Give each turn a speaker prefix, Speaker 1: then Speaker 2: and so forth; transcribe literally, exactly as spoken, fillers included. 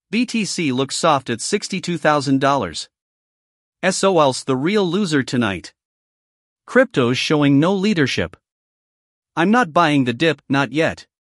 Speaker 1: B T C looks soft at sixty-two thousand dollars. So else the real loser tonight. Crypto's showing no leadership. I'm not buying the dip, not yet.